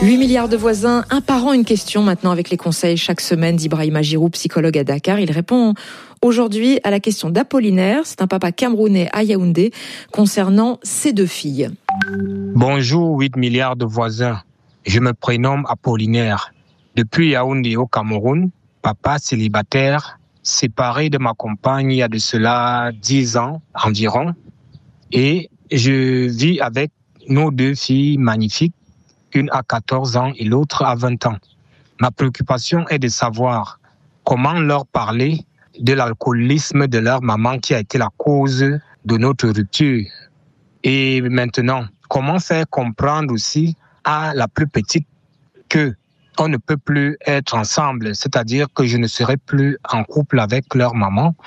8 milliards de voisins, un par an, une question maintenant avec les conseils chaque semaine d'Ibrahima Giroux, psychologue à Dakar. Il répond aujourd'hui à la question d'Apollinaire, c'est un papa camerounais à Yaoundé, concernant ses 2 filles. Bonjour 8 milliards de voisins, je me prénomme Apollinaire. Depuis Yaoundé au Cameroun, papa célibataire, séparé de ma compagne il y a de cela 10 ans environ. Et je vis avec nos 2 filles magnifiques, une à 14 ans et l'autre à 20 ans. Ma préoccupation est de savoir comment leur parler de l'alcoolisme de leur maman qui a été la cause de notre rupture. Et maintenant, comment faire comprendre aussi à la plus petite que on ne peut plus être ensemble, c'est-à-dire que je ne serai plus en couple avec leur maman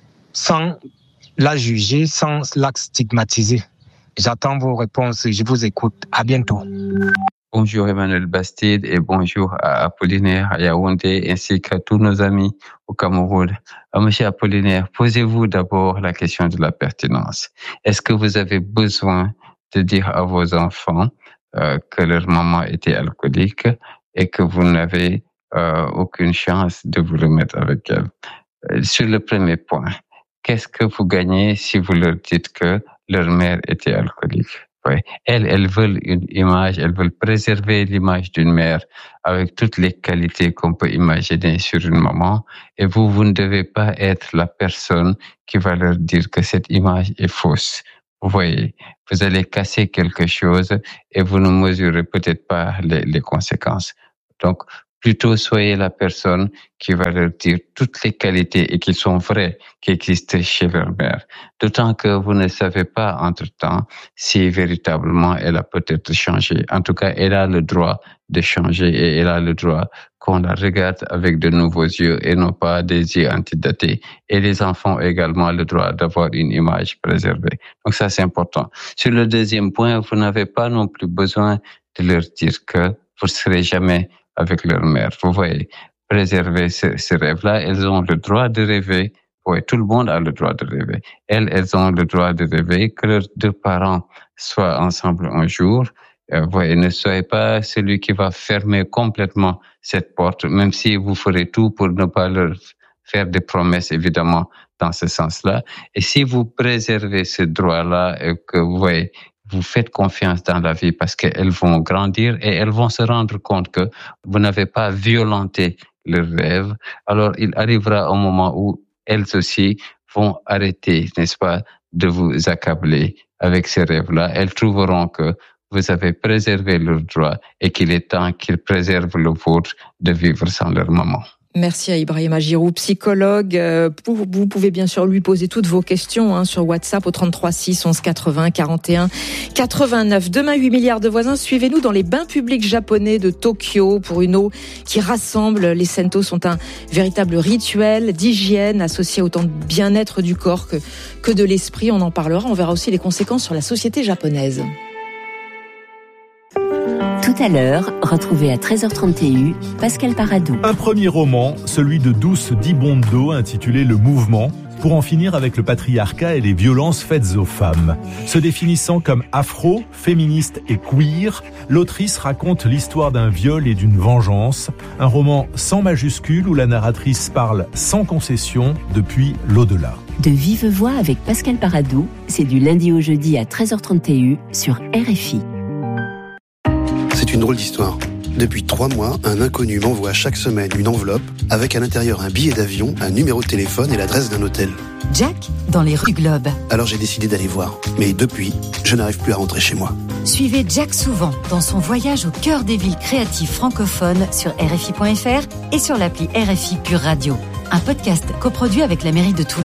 sans la juger, sans la stigmatiser. J'attends vos réponses, je vous écoute. À bientôt. Bonjour Emmanuel Bastide et bonjour à Apollinaire à Yaoundé ainsi qu'à tous nos amis au Cameroun. Monsieur Apollinaire, posez-vous d'abord la question de la pertinence. Est-ce que vous avez besoin de dire à vos enfants que leur maman était alcoolique et que vous n'avez aucune chance de vous remettre avec elle? Sur le premier point, qu'est-ce que vous gagnez si vous leur dites que leur mère était alcoolique? Oui. Elles veulent une image, elles veulent préserver l'image d'une mère avec toutes les qualités qu'on peut imaginer sur une maman. Et vous ne devez pas être la personne qui va leur dire que cette image est fausse. Vous voyez, vous allez casser quelque chose et vous ne mesurez peut-être pas les conséquences. Donc, plutôt soyez la personne qui va leur dire toutes les qualités et qui sont vraies, qui existent chez leur mère. D'autant que vous ne savez pas entre-temps si véritablement elle a peut-être changé. En tout cas, elle a le droit de changer et elle a le droit qu'on la regarde avec de nouveaux yeux et non pas des yeux antidatés. Et les enfants ont également le droit d'avoir une image préservée. Donc ça, c'est important. Sur le deuxième point, vous n'avez pas non plus besoin de leur dire que vous ne serez jamais avec leur mère. Vous voyez, préserver ce rêve-là, elles ont le droit de rêver. Oui, tout le monde a le droit de rêver. Elles ont le droit de rêver que leurs 2 parents soient ensemble un jour. Voyez, ne soyez pas celui qui va fermer complètement cette porte, même si vous ferez tout pour ne pas leur faire des promesses, évidemment, dans ce sens-là. Et si vous préservez ce droit-là et que, vous voyez, vous faites confiance dans la vie parce qu'elles vont grandir et elles vont se rendre compte que vous n'avez pas violenté leurs rêves. Alors, il arrivera un moment où elles aussi vont arrêter, n'est-ce pas, de vous accabler avec ces rêves-là. Elles trouveront que vous avez préservé leurs droits et qu'il est temps qu'ils préservent le vôtre de vivre sans leur maman. Merci à Ibrahima Giroux, psychologue. Vous pouvez bien sûr lui poser toutes vos questions sur WhatsApp au 33 6 11 80 41 89. Demain, 8 milliards de voisins. Suivez-nous dans les bains publics japonais de Tokyo pour une eau qui rassemble. Les sento sont un véritable rituel d'hygiène associé autant de bien-être du corps que de l'esprit. On en parlera. On verra aussi les conséquences sur la société japonaise. Tout à l'heure, retrouvez à 13h30 TU Pascal Paradou. Un premier roman, celui de Douce Dibondo, intitulé Le Mouvement, pour en finir avec le patriarcat et les violences faites aux femmes. Se définissant comme afro, féministe et queer, l'autrice raconte l'histoire d'un viol et d'une vengeance. Un roman sans majuscule où la narratrice parle sans concession depuis l'au-delà. De vive voix avec Pascal Paradou, c'est du lundi au jeudi à 13h30 TU sur RFI. C'est une drôle d'histoire. Depuis 3 mois, un inconnu m'envoie chaque semaine une enveloppe avec à l'intérieur un billet d'avion, un numéro de téléphone et l'adresse d'un hôtel. Jack, dans les rues Globe. Alors j'ai décidé d'aller voir. Mais depuis, je n'arrive plus à rentrer chez moi. Suivez Jack souvent dans son voyage au cœur des villes créatives francophones sur RFI.fr et sur l'appli RFI Pure Radio. Un podcast coproduit avec la mairie de Toulon.